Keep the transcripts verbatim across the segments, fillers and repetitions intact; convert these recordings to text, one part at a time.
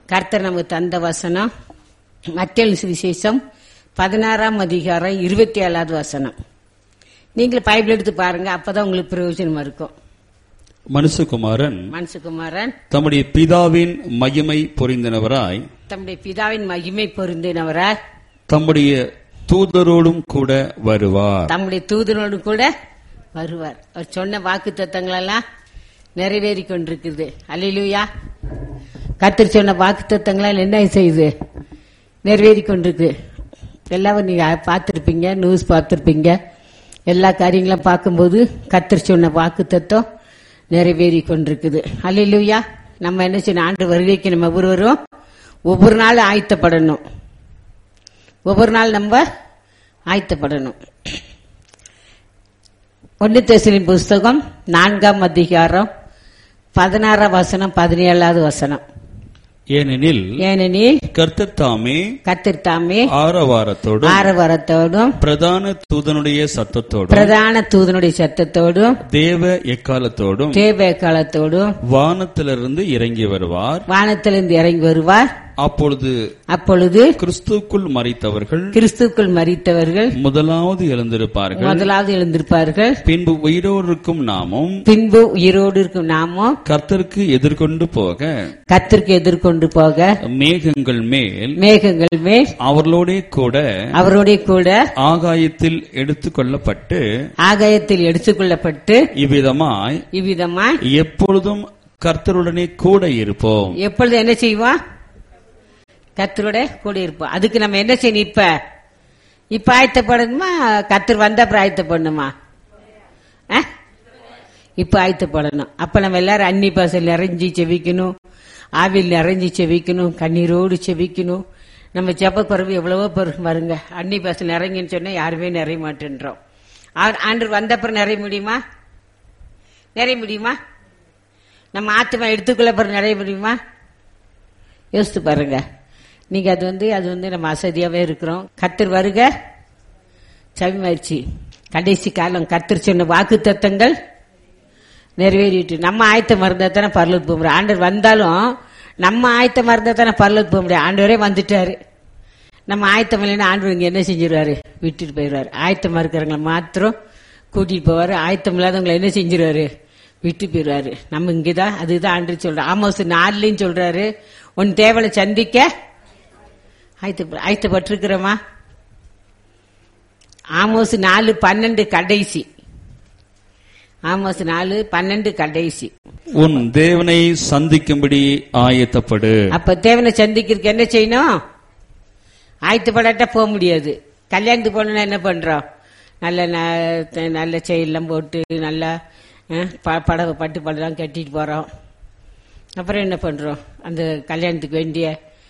கர்த்தர் நமக்கு தந்த வசனம் மத்தேயு சுவிசேஷம் பதினாறாம் அதிகாரம் இருபத்தி ஏழாவது வசனம். நீங்களும் பைபிள் எடுத்து பாருங்க, அப்பதான் உங்களுக்கு பிரயோஜனமா இருக்கும். மனுஷகுமாரன் மனுஷகுமாரன் தம்முடைய பிதாவின் மகிமை பொருந்தினவராய் தம்முடைய பிதாவின் மகிமை பொருந்தினவராய் தம்முடைய தூதரோடும் கூட வருவார். தம்முடைய தூதரோடு கூட வருவார். அவர் சொன்ன வாக்கு தத்தங்கள் எல்லாம் நிறைவேறி கொண்டிருக்குது. அல்லேலூயா. கர்த்தர் சொன்ன வாக்கு தத்தங்களால் என்ன செய்யுது? நிறைவேறி கொண்டிருக்கு. எல்லாரும் நீங்க பார்த்திருப்பீங்க, நியூஸ் பார்த்திருப்பீங்க. எல்லா காரியங்களும் பார்க்கும்போது கர்த்தர் சொன்ன வாக்கு தத்தம் நிறைவேறி கொண்டிருக்குது. அல்லேலூயா. நம்ம என்ன செய்யணும்? ஆண்டு வருகைக்கு நம்ம ஒவ்வொருவரும் ஒவ்வொரு நாள் ஆயத்தப்படணும். ஒவ்வொரு நாள் நம்ம ஆயத்தப்படணும். ஒன்னு தெசலோனிக்கேயர் புஸ்தகம் நான்காம் அதிகாரம் பதினாறாம் வசனம் பதினேழாவது வசனம். ஏனெனில் ஏனெனில் கர்த்தர் தாமே கர்த்தர் தாமே ஆரவாரத்தோடும் ஆரவாரத்தோடும் பிரதான தூதனுடைய சத்தத்தோடும் பிரதான தூதனுடைய சத்தத்தோடும் தேவ எக்காலத்தோடும் தேவ எக்காலத்தோடும் வானத்திலிருந்து இறங்கி வருவார். வானத்திலிருந்து இறங்கி வருவார். அப்பொழுது அப்பொழுது கிறிஸ்துக்குள் மரித்தவர்கள் கிறிஸ்துக்குள் மரித்தவர்கள் முதலாவது எழுந்திருப்பார்கள். முதலாவது எழுந்திருப்பார்கள். பின்பு உயிரோடு இருக்கும் நாமும் பின்பு உயிரோடு இருக்கும் நாமும் கர்த்தருக்கு எதிர்கொண்டு போக கர்த்தருக்கு எதிர்கொண்டு போக மேகங்கள் மேல் மேகங்கள் மேல் அவர்களோடே கூட அவரோட கூட ஆகாயத்தில் எடுத்துக் கொள்ளப்பட்டு ஆகாயத்தில் எடுத்துக்கொள்ளப்பட்டு இவ்விதமாய் இவ்விதமாய் எப்பொழுதும் கர்த்தருடனே கூட இருப்போம். எப்பொழுது என்ன செய்வோம்? கர்த்தரோட கூட இருப்போம். அதுக்கு நம்ம என்ன செய்யணும்? இப்ப இப்ப ஆயத்தப்படணுமா? கர்த்தர் வந்த அப்புறம் ஆயத்தப்படணுமா? இப்ப ஆயத்தப்படணும். அப்ப நம்ம எல்லாரும் அன்னி பாசல் நிறைஞ்சி செவிக்கணும், ஆவில் நிறைஞ்சி செவிக்கணும், கண்ணீரோடு செவிக்கணும். நம்ம ஜெப குறைவு எவ்வளவோ பேருக்கு வருங்க. அன்னி பாசல் நிறைங்கன்னு சொன்னா யாருமே நிறைய மாட்டேன்றோம். ஆண்டு வந்த அப்புறம் நிறைய முடியுமா? நிறைய முடியுமா? நம்ம ஆத்மா எடுத்துக்கொள்ள பிறகு நிறைய முடியுமா? யோசித்து பாருங்க. நீங்க அது வந்து அது வந்து நம்ம அசதியாவே இருக்கிறோம். கர்த்தர் வருக சமீபமாயிருச்சு. கடைசி காலம். கர்த்தர் சொன்ன வாக்கு தத்தங்கள் நிறைவேறிட்டு நம்ம ஆயத்தம் இருந்தா தானே பரலோகத்துக்கு போக முடியும். ஆண்டவர் வந்தாலும் நம்ம ஆயத்தம் இருந்தா தானே பரலோகத்துக்கு போக முடியும். ஆண்டவரே வந்துட்டாரு. நம்ம ஆயத்தம் இல்லைன்னா ஆண்டவர் இங்க என்ன செஞ்சிருவாரு? விட்டுட்டு போயிடுவாரு. ஆயத்தமா இருக்கிறவங்களை மாத்திரம் கூட்டிட்டு போவாரு. ஆயத்தம் இல்லாதவங்களை என்ன செஞ்சிருவாரு? விட்டு போயிடுவாரு. நம்ம இங்கதான் அதுதான் ஆண்டு சொல்ற. ஆமோஸ் நாலுலயும் சொல்றாரு, உன் தேவனை சந்திக்க ஆயத்த ஆயத்தப்பட்டிருக்கிறோமா? ஆமோஸ் நாலு பன்னெண்டு கடைசி. ஆமோஸ் நாலு பன்னெண்டு கடைசி. உன் தேவனை சந்திக்கும்படி ஆயத்தப்படு. அப்ப தேவனை சந்திக்கிறதுக்கு என்ன செய்யணும்? ஆயத்தப்படாட்டா போக முடியாது. கல்யாணத்துக்கு போனா என்ன பண்றோம்? நல்ல நல்ல செயலாம் போட்டு நல்லா படவை பட்டு படலாம் கட்டிட்டு போறோம். அப்புறம் என்ன பண்றோம்? அந்த கல்யாணத்துக்கு வேண்டிய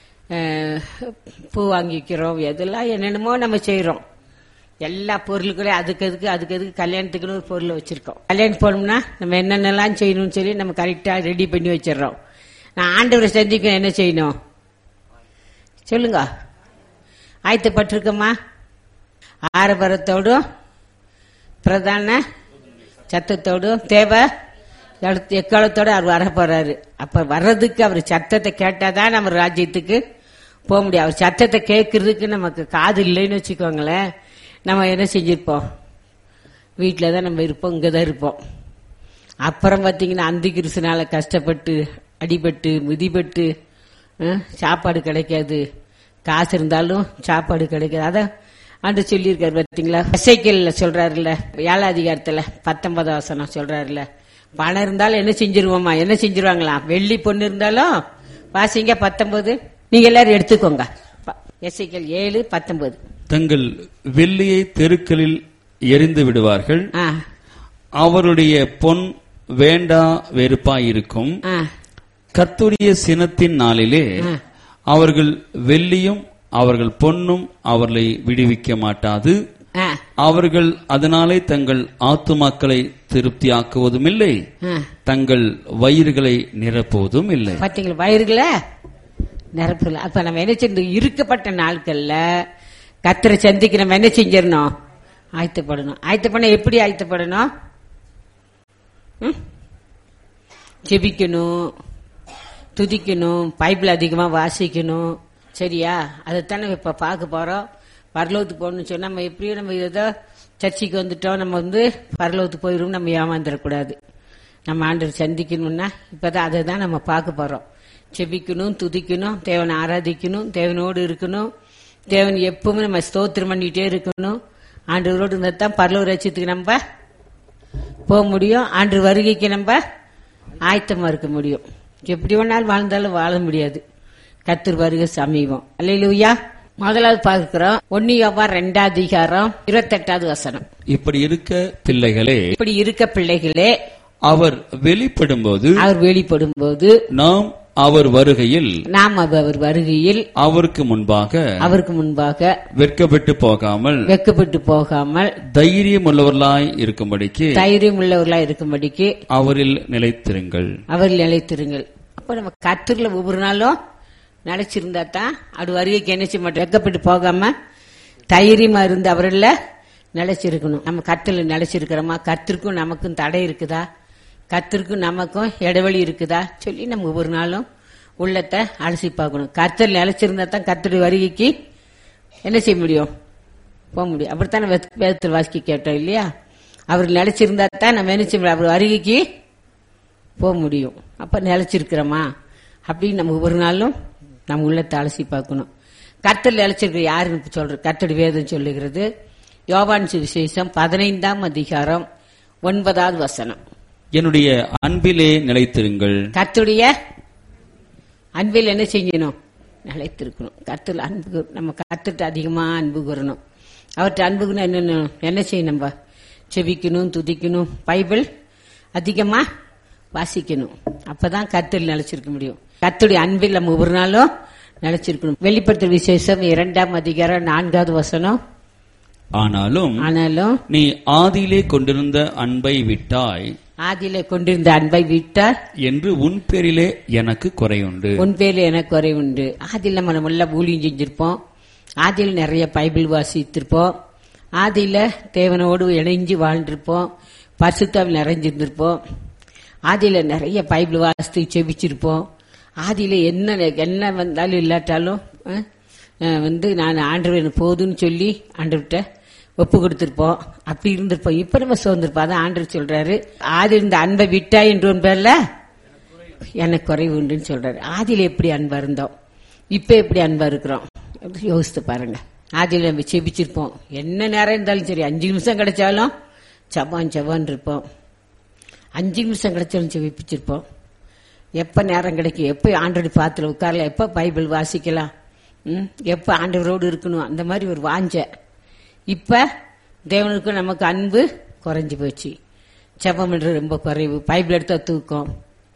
பூ வாங்கிக்கிறோம். எதெல்லாம் என்னென்னமோ நம்ம செய்யறோம். எல்லா பொருளுக்களையும் அதுக்கு அதுக்கு அதுக்கு அதுக்கு கல்யாணத்துக்குன்னு ஒரு பொருளை வச்சிருக்கோம். கல்யாணம் போனோம்னா நம்ம என்னென்னலாம் செய்யணும்னு சொல்லி நம்ம கரெக்டா ரெடி பண்ணி வச்சிடறோம். நான் ஆண்டவரை சந்திக்க என்ன செய்யணும் சொல்லுங்க? ஆயத்தப்பட்டிருக்கோமா? ஆரவாரத்தோடும் பிரதான சத்தத்தோடும் தேவை எக்காலத்தோட அவர் வர போறாரு. அப்ப வர்றதுக்கு அவர் சத்தத்தை கேட்டாதான் நம்ம ராஜ்யத்துக்கு போக முடியும். அவர் சத்தத்தை கேட்கறதுக்கு நமக்கு காது இல்லைன்னு வச்சுக்கோங்களேன், நம்ம என்ன செஞ்சிருப்போம்? வீட்டுலதான் நம்ம இருப்போம், இங்கதான் இருப்போம். அப்புறம் பாத்தீங்கன்னா அந்தி கிறிஸ்துனால கஷ்டப்பட்டு அடிபட்டு மிதிப்பட்டு சாப்பாடு கிடைக்காது. காசு இருந்தாலும் சாப்பாடு கிடைக்காது. அதான் ஆண்டு சொல்லியிருக்காரு பாத்தீங்களா? எசேக்கியேல் சொல்றாருல்ல, ஏழாம் அதிகாரத்துல பத்தொன்பதாம் வசனம் சொல்றாருல்ல, பணம் இருந்தாலும் என்ன செஞ்சிருவோமா? என்ன செஞ்சிருவாங்களாம்? வெள்ளி பொண்ணு இருந்தாலும் வாசிங்க பத்தொன்பது. நீங்க எல்லாரும் எடுத்துக்கோங்க. எசேக்கியேல் ஏழு பத்தொன்பது. தங்கள் வெள்ளியை தெருக்களில் எரிந்து விடுவார்கள், அவருடைய பொன் வேண்டா வெறுப்பாயிருக்கும். கர்த்தருடைய சினத்தின் நாளிலே அவர்கள் வெள்ளியும் அவர்கள் பொன்னும் அவர்களை விடுவிக்க மாட்டாது. அவர்கள் அதனாலே தங்கள் ஆத்துமாக்களை திருப்தியாக்குவதும் இல்லை, தங்கள் வயிறுகளை நிரப்புவதும் இல்லை. பாத்தீங்களா? வயிறுகளை நிரப்பல. அப்ப நம்ம என்ன செஞ்சோம்? இருக்கப்பட்ட நாட்கள்ல கர்த்தரை சந்திக்க நம்ம என்ன செஞ்சிடணும்? ஆயத்தப்படணும். ஆயத்தப்பட எப்படி ஆயத்தப்படணும்? ஜெபிக்கணும், துதிக்கணும், பைபிள் அதிகமா வாசிக்கணும். சரியா? அதைத்தானே இப்ப பார்க்க போறோம். பரலோகத்துக்கு போகணும்னு சொன்னா நம்ம எப்படியும் நம்ம ஏதோ சர்ச்சைக்கு வந்துட்டோம், நம்ம வந்து பரலோகத்துக்கு போயிடும், நம்ம ஏமாந்துடக்கூடாது. நம்ம ஆண்டவர் சந்திக்கணும்னா இப்பதான் அதை தான் நம்ம பார்க்க போறோம். செபிக்கணும், துதிக்கணும், தேவனை ஆராதிக்கணும், தேவனோடு இருக்கணும், தேவன் எப்பவுமே நம்ம ஸ்தோத்திரம் பண்ணிட்டே இருக்கணும். ஆண்டவரோடு இருந்தா தான் பரலோக ராஜ்யத்துக்கு நம்ம போக முடியும். ஆண்டு வருகைக்கு நம்ம ஆயத்தமா இருக்க முடியும். எப்படி வேணாலும் வாழ்ந்தாலும் வாழ முடியாது. கர்த்தர் வருகை சமீபம். அல்லேலூயா. முதலாவது பார்க்கிறோம் ஒன்னு யோவான் ரெண்டாவது அதிகாரம் இருபத்தெட்டாவது வசனம். இப்படி இருக்க பிள்ளைகளே, இப்படி இருக்க பிள்ளைகளே, அவர் வெளிப்படும்போது அவர் வெளிப்படும் போது நாம் அவர் வருகையில் நாம் அவர் வருகையில் அவருக்கு முன்பாக அவருக்கு முன்பாக வெட்கப்பட்டு போகாமல் வெட்கப்பட்டு போகாமல் தைரியம் உள்ளவர்களாய் இருக்கும்படிக்கு தைரியம் உள்ளவர்களாய் இருக்கும்படிக்கு அவரில் நிலைத்திருங்கள் அவரில் நிலைத்திருங்கள். அப்ப நம்ம கர்த்தர்ல ஒவ்வொரு நாளும் நிலைச்சிருந்தா தான் அது வருகைக்கு என்ன செய்ய மாட்டோம், வெட்கப்பட்டு போகாம தைரியமா இருந்து அவரில் நிலைச்சிருக்கணும். நம்ம கர்த்தர்ல நிலைச்சிருக்கிறோமா? கர்த்தருக்கும் நமக்கும் தடை இருக்குதா? கர்த்தருக்கும் நமக்கும் இடைவெளி இருக்குதா சொல்லி நம்ம ஒவ்வொரு நாளும் உள்ளத்தை அலசி பார்க்கணும். கர்த்தர் நிலைச்சிருந்தா தான் கர்த்தருடைய வருகைக்கு என்ன செய்ய முடியும், போக முடியும். அப்படித்தான் வேதத்தில் வாசிக்க கேட்டோம் இல்லையா? அவர் நிலைச்சிருந்தா தான் நம்ம என்ன செய்ய முடியும், அவர் வருகைக்கு போக முடியும். அப்ப நிலைச்சிருக்கிறோமா அப்படின்னு நம்ம ஒவ்வொரு நாளும் நம்ம உள்ளத்தை அலசி பார்க்கணும். கர்த்தர் நிலைச்சிருக்கிற யாருன்னு சொல்ற கர்த்தருடைய வேதம் சொல்லுகிறது. யோவான் சுவிசேஷம் பதினைந்தாம் அதிகாரம் ஒன்பதாவது வசனம். என்னுடைய அன்பிலே நிலைத்திருங்கள். கர்த்தருடைய அன்பில் என்ன செய்யணும், நிலைத்திருக்கணும். கர்த்தர் அன்பு, நம்ம கர்த்தர்ட்ட அதிகமா அன்பு கூறணும். அவர்கிட்ட அன்புக்குன்னு என்ன என்ன செய்யணும், நம்ம செபிக்கணும், துதிக்கணும், பைபிள் அதிகமா வாசிக்கணும். அப்பதான் கர்த்தர் நிலைச்சிருக்க முடியும். கர்த்தருடைய அன்பில் நம்ம ஒவ்வொரு நாளும் நிலைச்சிருக்கணும். வெளிப்படுத்தல் விசேஷம் இரண்டாம் அதிகாரம் நான்காவது வசனம். ஆனாலும் ஆனாலும் நீ ஆதியிலே கொண்டிருந்த அன்பை விட்டாய், ஆதியிலே கொண்டிருந்த அன்பை விட்டார் என்று உன் பேரிலே எனக்கு குறையுண்டு. உன் பேரில் எனக்கு குறை உண்டு. ஆதியில் நம்ம நல்லா ஊழியம் செஞ்சிருப்போம். ஆதியில் நிறைய பைபிள் வாசித்திருப்போம். ஆதியில தேவனோடு இணைஞ்சு வாழ்ந்திருப்போம். பரிசுத்தாவில் நிறைஞ்சிருந்திருப்போம். ஆதியில நிறைய பைபிள் வாசித்து செபிச்சிருப்போம். ஆதியில என்ன என்ன வந்தாலும் இல்லாட்டாலும் வந்து நான் ஆண்டவர் போதுன்னு சொல்லி ஆண்டவர்கிட்ட ஒப்பு கொடுத்திருப்போம். அப்படி இருந்திருப்போம். இப்ப நம்ம சோர்ந்திருப்போம். அதான் ஆண்டவர் சொல்றாரு, ஆதி இருந்த அன்பை விட்டா என்று ஒன் பேர்ல எனக்கு குறைவு உண்டுன்னு சொல்றாரு. ஆதியில எப்படி அன்பா இருந்தோம், இப்ப எப்படி அன்பா இருக்கிறோம் யோசித்து பாருங்க. ஆதியில நம்ம செபிச்சிருப்போம். என்ன நேரம் இருந்தாலும் சரி, அஞ்சு நிமிஷம் கிடைச்சாலும் சவான் சவான் இருப்போம். அஞ்சு நிமிஷம் கிடைச்சாலும் செபிச்சிருப்போம். எப்ப நேரம் கிடைக்கும், எப்ப ஆண்டோட பாத்துல உட்காரலாம், எப்ப பைபிள் வாசிக்கலாம், எப்ப ஆண்டவரோடு இருக்கணும், அந்த மாதிரி ஒரு வாஞ்ச. இப்ப தேவனுக்கு நமக்கு அன்பு குறைஞ்சு போச்சு. ஜெபம் பண்றது ரொம்ப குறைவு. பைபிள் எடுத்தா தூக்கம்,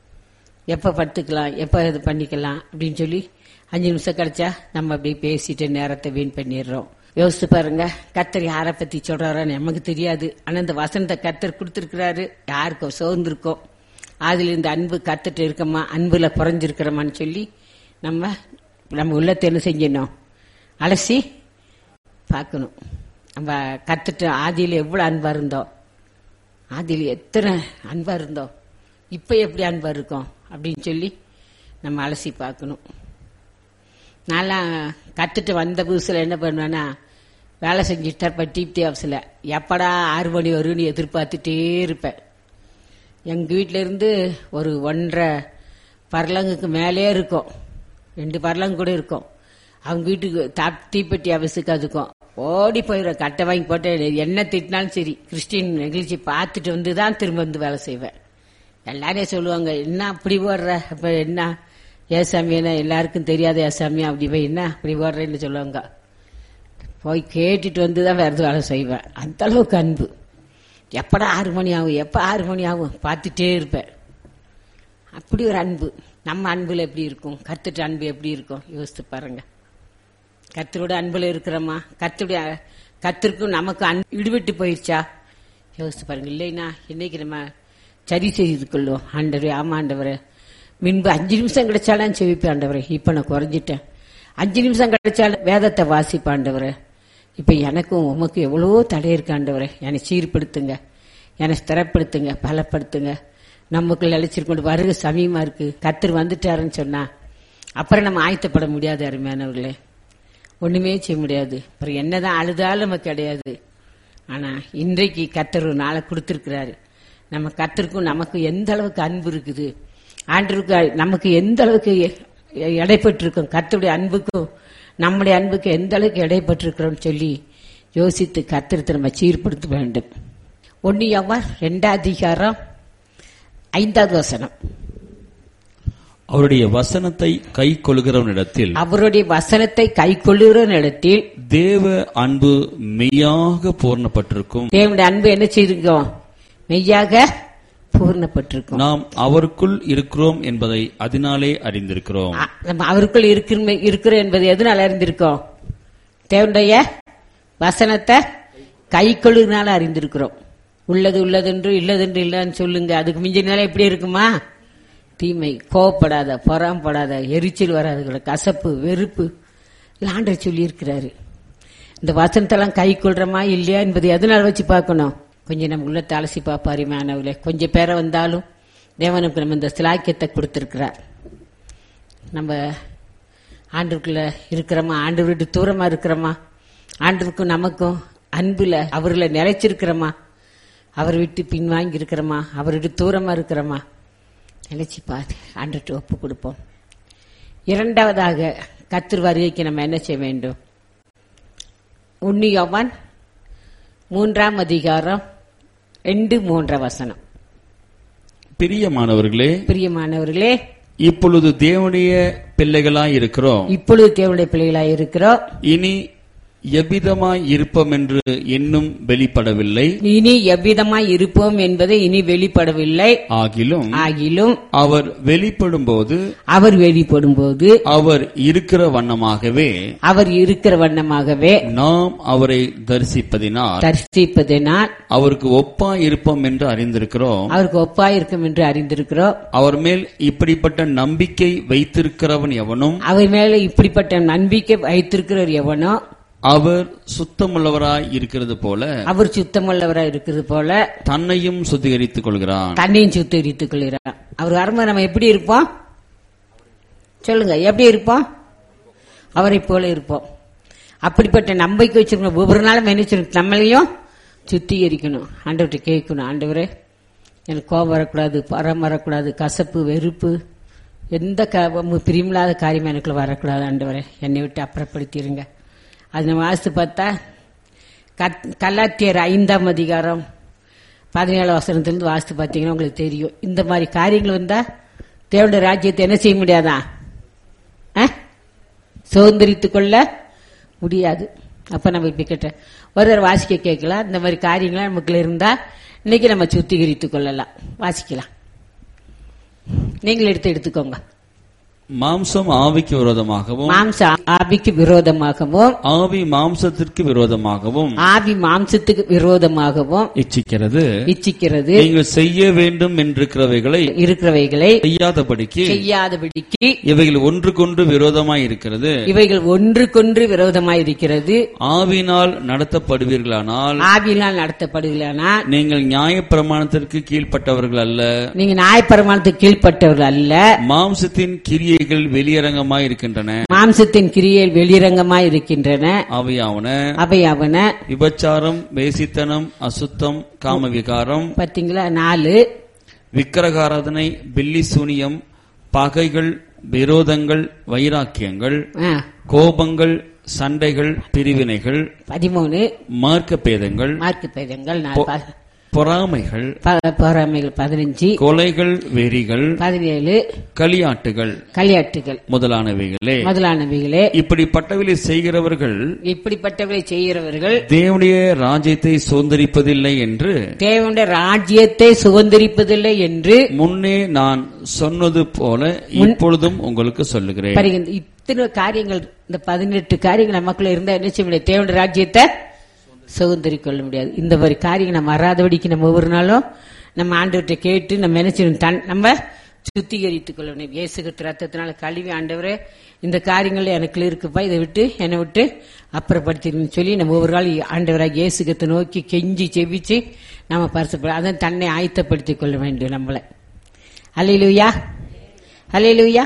எப்ப படுத்துக்கலாம், எப்ப இது பண்ணிக்கலாம் அப்படின்னு சொல்லி அஞ்சு நிமிஷம் கிடைச்சா நம்ம அப்படி பேசிட்டு நேரத்தை வீண் பண்ணிடுறோம். யோசிச்சு பாருங்க, கர்த்தர் யாரை பத்தி சொல்றாரோ நமக்கு தெரியாது. ஆனா இந்த வசனத்தை கர்த்தர் கொடுத்திருக்கிறாரு. யாருக்கோ சோர்ந்திருக்கோம், அதுல இந்த அன்பு கர்த்தர்ட்ட இருக்கமா, அன்புல குறைஞ்சிருக்கிறோமான்னு சொல்லி நம்ம நம்ம உள்ளத்தை என்ன செஞ்சணும், அலசி பார்க்கணும். நம்ம கர்த்தர்ட்ட ஆதியில எவ்வளவு அன்பா இருந்தோம், ஆதியில எத்தனை அன்பா இருந்தோம், இப்ப எப்படி அன்பா இருக்கோம் அப்படின்னு சொல்லி நம்ம அலசி பார்க்கணும். நான்லாம் கத்துட்டு வந்த புதுசுல என்ன பண்ணுவேன்னா, வேலை செஞ்சுட்டு இருப்பேன் டிப்டி ஹவுஸ்ல. எப்படா ஆறு மணி வரும்னு எதிர்பார்த்துட்டே இருப்பேன். எங்க வீட்டில இருந்து ஒரு ஒன்றரை பரலங்குக்கு மேலே இருக்கும், ரெண்டு பரலங்கு கூட இருக்கும். அவங்க வீட்டுக்கு தீப்பெட்டி அவசுக்கு அதுக்கும் ஓடி போயிடும். கட்டை வாங்கி போட்டு என்ன திட்டினாலும் சரி, கிறிஸ்டின் நிகழ்ச்சி பார்த்துட்டு வந்து தான் திரும்ப வந்து வேலை செய்வேன். எல்லாரே சொல்லுவாங்க, என்ன அப்படி ஓடுற, அப்ப என்ன ஏசாமியா, எல்லாருக்கும் தெரியாத ஏசாமியா, அப்படி போய் என்ன அப்படி ஓடுறேன்னு சொல்லுவாங்க. போய் கேட்டுட்டு வந்து தான் வேற வேலை செய்வேன். அந்த அளவுக்கு அன்பு. எப்படா ஆறு மணி ஆகும், எப்ப ஆறு மணி ஆகும் பார்த்துட்டே இருப்பேன். அப்படி ஒரு அன்பு. நம்ம அன்புல எப்படி இருக்கும், கர்த்தருடைய அன்பு எப்படி இருக்கும் யோசித்து பாருங்க. கர்த்தரோட அன்புல இருக்கிறோமா, கர்த்தருடைய கர்த்தருக்கும் நமக்கு அன்பு இடுவிட்டு போயிருச்சா யோசித்து பாருங்க. இல்லைன்னா இன்னைக்கு நம்ம சரி செய்து கொள்ளுவோம். ஆண்டவரே, ஆமா ஆண்டவரே, முன்பு அஞ்சு நிமிஷம் கிடைச்சாலும் செவிப்பேன் ஆண்டவரே, இப்ப நான் குறைஞ்சிட்டேன். அஞ்சு நிமிஷம் கிடைச்சாலும் வேதத்தை வாசிப்பேன் ஆண்டவரே. இப்ப எனக்கும் உமக்கு எவ்வளவோ தடை இருக்கு ஆண்டவரே, என்னை சீர்படுத்துங்க, என்னை ஸ்திரப்படுத்துங்க, பலப்படுத்துங்க. நமக்குள்ள அழைச்சிருக்கொண்டு வருக சமயமா இருக்கு, கர்த்தர் வந்துட்டாருன்னு சொன்னா அப்புறம் நம்ம ஆயத்தப்பட முடியாது. அருமையானவர்களே, ஒண்ணுமே செய்ய முடியாது. அப்புறம் என்னதான் அழுதாலும் நமக்கு கிடையாது. ஆனா இன்றைக்கு கர்த்தர் ஒரு நாளை கொடுத்திருக்கிறாரு. நம்ம கர்த்தருக்கும் நமக்கு எந்த அளவுக்கு அன்பு இருக்குது, ஆண்டவருக்கு நமக்கு எந்த அளவுக்கு இடைப்பட்டிருக்கோம், கர்த்தருடைய அன்புக்கும் நம்முடைய அன்புக்கு எந்த அளவுக்கு இடைப்பட்டிருக்கிறோம் சொல்லி யோசித்து கர்த்தரை நம்ம சீர்படுத்த வேண்டும். ஒன்னு யோவான் இரண்டாம் அதிகாரம் ஐந்தாவது வசனம். அவருடைய வசனத்தை கை கொள்கிறவனிடத்தில் அவருடைய வசனத்தை கை கொள்ளுகிறவனிடத்தில் தேவ அன்பு மெய்யாக பூர்ணப்பட்டிருக்கும். தேவனுடைய அன்பு என்ன செய்திருக்கோம்? மெய்யாக பூர்ணப்பட்டிருக்கும். நாம் அவருக்குள் இருக்கிறோம் என்பதை அதனாலே அறிந்திருக்கிறோம். நம்ம அவருக்குள் இருக்கிறோம் என்பதை எதனால அறிந்திருக்கோம்? தேவனுடைய வசனத்தை கை கொள்ளுனால அறிந்திருக்கிறோம். உள்ளது உள்ளதென்று இல்லதென்று இல்லன்னு சொல்லுங்க, அதுக்கு மிஞ்சினால எப்படி இருக்குமா? தீமை, கோவப்படாத, பொறாம்படாத, எரிச்சல் வராது, கசப்பு, வெறுப்பு ஆண்டவர் சொல்லி இருக்கிறாரு. இந்த வசனத்தெல்லாம் கை கொள்றமா இல்லையா என்பதை எதனால வச்சு பார்க்கணும்? கொஞ்சம் நம்ம உள்ளத்தை அலசி பார்ப்பாரு. மாணவர்களே, கொஞ்சம் பேரை வந்தாலும் தேவனுக்கு நம்ம இந்த சிலாக்கியத்தை கொடுத்திருக்கிறார். நம்ம ஆண்டவருக்குள்ள இருக்கிறோமா, ஆண்டவர் விட்டு தூரமா இருக்கிறோமா, ஆண்டவருக்கும் நமக்கும் அன்புல அவர்களை நிலைச்சிருக்கிறோமா, அவர் விட்டு பின்வாங்கி இருக்கிறோமா, அவர் விட்டு தூரமா இருக்கிறோமா, நினைச்சு பார்த்து ஆண்டவர்கிட்ட ஒப்பு கொடுப்போம். இரண்டாவதாக கர்த்தர் வருகைக்கு நம்ம என்ன செய்ய வேண்டும்? ஒன்னு யோவான் மூன்றாம் அதிகாரம் ரெண்டு மூன்றாம் வசனம். பிரியமானவர்களே பிரியமானவர்களே இப்பொழுது தேவனுடைய பிள்ளைகளாய் இருக்கிறோம். இப்பொழுது தேவனுடைய பிள்ளைகளாய் இருக்கிறோம். இனி எவ்விதமாய் இருப்போம் என்று இன்னும் வெளிப்படவில்லை. இனி எவ்விதமாய் இருப்போம் என்பதை இனி வெளிப்படவில்லை. ஆகிலும் ஆகிலும் அவர் வெளிப்படும் போது அவர் வெளிப்படும் போது அவர் இருக்கிற வண்ணமாகவே அவர் இருக்கிற வண்ணமாகவே நாம் அவரை தரிசிப்பதினால் தரிசிப்பதினால் அவருக்கு ஒப்பாய் இருப்போம் என்று அறிந்திருக்கிறோம். அவருக்கு ஒப்பாய் இருக்கும் என்று அறிந்திருக்கிறோம். அவர் மேல் இப்படிப்பட்ட நம்பிக்கை வைத்திருக்கிறவன் எவனும் அவர் மேல இப்படிப்பட்ட நம்பிக்கை வைத்திருக்கிறவர் எவனோ அவர் சுத்தமுள்ளவராய் இருக்கிறது போல அவர் சுத்தமுள்ளவராய் இருக்கிறது போல தன்னையும் சுத்திகரித்துக் கொள்கிறான். தன்னையும் சுத்திகரித்துக் கொள்கிறான். அவர் வரும்போது நம்ம எப்படி இருப்போம்? சொல்லுங்க, எப்படி இருப்போம்? அவரை போல இருப்போம். அப்படிப்பட்ட நம்பிக்கை வச்சிருக்கணும். ஒவ்வொரு நாளும் என்ன நம்மளையும் சுத்திகரிக்கணும். ஆண்டவர்கிட்ட கேட்கணும், ஆண்டவரே எனக்கு கோபம் வரக்கூடாது, பரம் வரக்கூடாது, கசப்பு, வெறுப்பு, எந்த பிரியமில்லாத காரியம் எனக்குள்ள வரக்கூடாது. ஆண்டவரே என்னை விட்டு அப்புறப்படுத்திடுங்க. அது நம்ம வாசித்து பார்த்தா கலாத்தியர் ஐந்தாம் அதிகாரம் பதினேழு வசனத்திலிருந்து வாசித்து பார்த்தீங்கன்னா உங்களுக்கு தெரியும். இந்த மாதிரி காரியங்கள் வந்தா தேவனுடைய ராஜ்யத்தை என்ன செய்ய முடியாதா? சுதந்திரித்துக் கொள்ள முடியாது. அப்ப நம்ம இப்ப கேட்ட ஒருவர் வாசிக்க கேட்கலாம். இந்த மாதிரி காரியங்களாம் நமக்குள்ள இருந்தா இன்னைக்கு நம்ம சுத்திகரித்துக் கொள்ளலாம். வாசிக்கலாம். நீங்கள் எடுத்து எடுத்துக்கோங்க. மாம்சம் ஆவிக்கு விரோதமாகவும் மாம்சம் ஆவிக்கு விரோதமாகவும் ஆவி மாம்சத்திற்கு விரோதமாகவும் ஆவி மாம்சத்துக்கு விரோதமாகவும் இச்சிக்கிறது இச்சிக்கிறது நீங்கள் செய்ய வேண்டும் என்றிருக்கிறவைகளை இருக்கிறவைகளை செய்யாதபடிக்கு செய்யாதபடிக்கு இவைகள் ஒன்றுக்கொன்று விரோதமாய் இருக்கிறது இவைகள் ஒன்றுக்கொன்று விரோதமாய் இருக்கிறது. ஆவியினால் நடத்தப்படுவீர்களானால் ஆவியினால் நடத்தப்படுவீர்களானால் நீங்கள் நியாயப்பிரமாணத்திற்கு கீழ்ப்பட்டவர்கள் அல்ல. நீங்க நியாயப்பிரமாணத்துக்கு கீழ்ப்பட்டவர்கள் அல்ல. மாம்சத்தின் கிரியை வெளியரங்கமாய் இருக்கின்றன. மாம்சத்தின் கிரியைகள் வெளியரங்கமாய் இருக்கின்றன. அவையாவன அவையாவன விபச்சாரம், வேசித்தனம், அசுத்தம், காமவிகாரம். பாத்தீங்களா? நாலு விக்கிரகாராதனை, பில்லி சூனியம், பகைகள், விரோதங்கள், வைராக்கியங்கள், கோபங்கள், சண்டைகள், பிரிவினைகள். பதிமூணு மார்க்க பேதங்கள் மார்க்க பேதங்கள் பொறாமைகள் பொறாமைகள் பதினஞ்சு கொலைகள், வெறிகள் பதினேழு களியாட்டுகள் களியாட்டுகள் முதலானவைகளே முதலானவைகளே இப்படிப்பட்டவர்களை செய்கிறவர்கள் இப்படிப்பட்டவர்களை செய்கிறவர்கள் தேவனுடைய ராஜ்யத்தை சுதந்திரிப்பதில்லை என்று தேவனுடைய ராஜ்யத்தை சுதந்திரிப்பதில்லை என்று முன்னே நான் சொன்னது போல இப்பொழுதும் உங்களுக்கு சொல்லுகிறேன். இத்தனை காரியங்கள், இந்த பதினெட்டு காரியங்கள் நமக்குள்ள இருந்தா என்ன செய்ய முடியாது? தேவனுடைய ராஜ்யத்தை சுதந்திரிக் கொள்ள முடியாது. இந்த மாதிரி காரியங்கள் நம்ம வராதபடிக்கு நம்ம ஒவ்வொரு நாளும் நம்ம ஆண்டவர்கிட்ட கேட்டு நம்ம என்ன செய்யணும்? நம்ம சுத்திகரித்துக் கொள்ளணும். இயேசு கிறிஸ்து ரத்தத்தினால கழுவி, ஆண்டவரே இந்த காரியங்கள் எனக்கு இருக்குப்பா, இதை விட்டு என்னை விட்டு அப்புறப்படுத்தின்னு சொல்லி நம்ம ஒவ்வொரு நாள் ஆண்டவராக இயேசு கிறிஸ்து நோக்கி கெஞ்சி செவிச்சு நம்ம பரிசுப்பட அதான் தன்னை ஆயத்தப்படுத்திக் கொள்ள வேண்டும். நம்மளை அல்லேலூயா, அல்லேலூயா.